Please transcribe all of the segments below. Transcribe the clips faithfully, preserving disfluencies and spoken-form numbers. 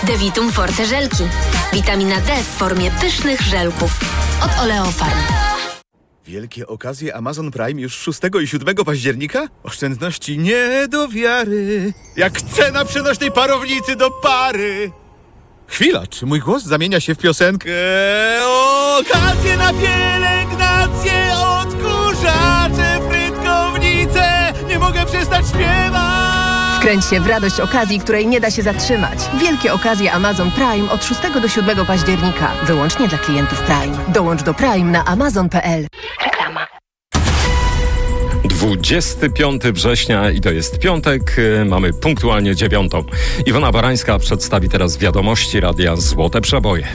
Devitum Forte żelki. Witamina D w formie pysznych żelków. Od Oleofarm. Wielkie okazje Amazon Prime już szóstego i siódmego października? Oszczędności nie do wiary. Jak cena przenośnej parownicy do pary. Chwila, czy mój głos zamienia się w piosenkę? Okazje na pielęgnację, odkurzacze, frytkownice. Nie mogę przestać śpiewać. Wkręć się w radość okazji, której nie da się zatrzymać. Wielkie okazje Amazon Prime od szóstego do siódmego października. Wyłącznie dla klientów Prime. Dołącz do Prime na amazon kropka p l. Reklama. dwudziestego piątego września i to jest piątek, mamy punktualnie dziewiątą. Iwona Barańska przedstawi teraz wiadomości Radia Złote Przeboje.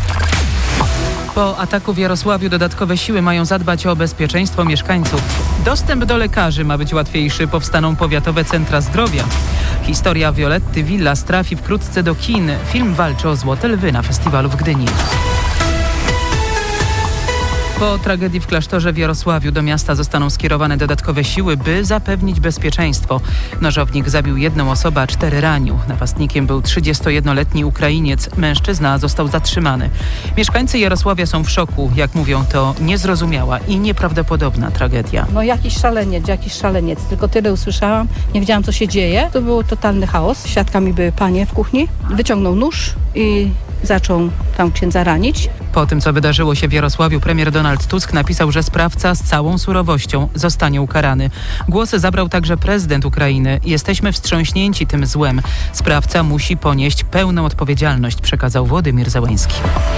Po ataku w Jarosławiu dodatkowe siły mają zadbać o bezpieczeństwo mieszkańców. Dostęp do lekarzy ma być łatwiejszy, powstaną powiatowe centra zdrowia. Historia Violetty Villas trafi wkrótce do kin. Film walczy o Złote Lwy na festiwalu w Gdyni. Po tragedii w klasztorze w Jarosławiu do miasta zostaną skierowane dodatkowe siły, by zapewnić bezpieczeństwo. Nożownik zabił jedną osobę, a cztery ranił. Napastnikiem był trzydziestojednoletni Ukrainiec. Mężczyzna został zatrzymany. Mieszkańcy Jarosławia są w szoku. Jak mówią, to niezrozumiała i nieprawdopodobna tragedia. No jakiś szaleniec, jakiś szaleniec. Tylko tyle usłyszałam. Nie wiedziałam, co się dzieje. To był totalny chaos. Świadkami były panie w kuchni. Wyciągnął nóż i zaczął tam księdza ranić. Po tym, co wydarzyło się w Jarosławiu, premier Donald Tusk napisał, że sprawca z całą surowością zostanie ukarany. Głos zabrał także prezydent Ukrainy. Jesteśmy wstrząśnięci tym złem. Sprawca musi ponieść pełną odpowiedzialność, przekazał Władimir Zełenski.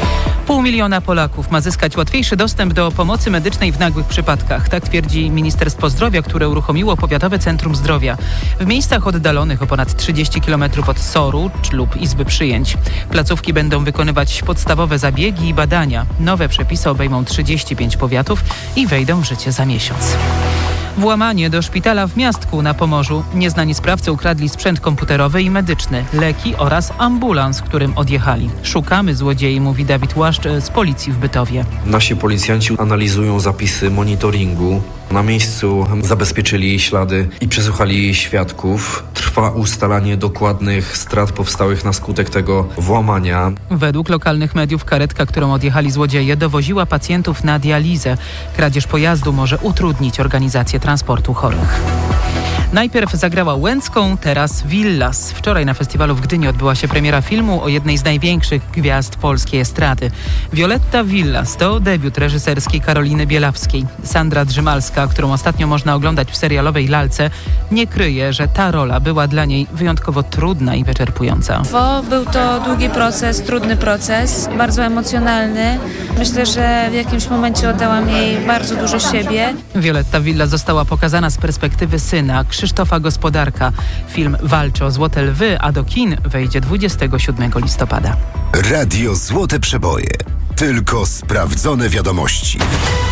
Pół miliona Polaków ma zyskać łatwiejszy dostęp do pomocy medycznej w nagłych przypadkach. Tak twierdzi Ministerstwo Zdrowia, które uruchomiło Powiatowe Centrum Zdrowia. W miejscach oddalonych o ponad trzydzieści kilometrów od S O R-u lub Izby Przyjęć. Placówki będą wykonywać podstawowe zabiegi i badania. Nowe przepisy obejmą trzydzieści pięć powiatów i wejdą w życie za miesiąc. Włamanie do szpitala w Miastku na Pomorzu. Nieznani sprawcy ukradli sprzęt komputerowy i medyczny, leki oraz ambulans, którym odjechali. Szukamy złodziei, mówi Dawid Łaszcz z policji w Bytowie. Nasi policjanci analizują zapisy monitoringu. Na miejscu zabezpieczyli ślady i przesłuchali świadków. Trwa ustalanie dokładnych strat powstałych na skutek tego włamania. Według lokalnych mediów karetka, którą odjechali złodzieje, dowoziła pacjentów na dializę. Kradzież pojazdu może utrudnić organizację transportu chorych. Najpierw zagrała Łęcką, teraz Villas. Wczoraj na festiwalu w Gdyni odbyła się premiera filmu o jednej z największych gwiazd polskiej estrady. Violetta Villas to debiut reżyserski Karoliny Bielawskiej. Sandra Drzymalska, którą ostatnio można oglądać w serialowej Lalce, nie kryje, że ta rola była dla niej wyjątkowo trudna i wyczerpująca. Bo był to długi proces, trudny proces, bardzo emocjonalny. Myślę, że w jakimś momencie oddałam jej bardzo dużo siebie. Violetta Villas została pokazana z perspektywy syna, Krzysztofa Gospodarka. Film walczy o Złote Lwy, a do kin wejdzie dwudziestego siódmego listopada. Radio Złote Przeboje. Tylko sprawdzone wiadomości.